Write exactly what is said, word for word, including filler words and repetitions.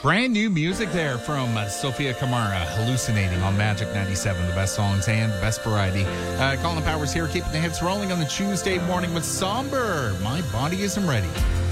Brand new music there from uh, Sofia Kamara, Hallucinating on Magic ninety-seven. The best songs and the best variety. Uh, Colin Powers here, keeping the hits rolling on the Tuesday morning with Somber. My Body Isn't Ready.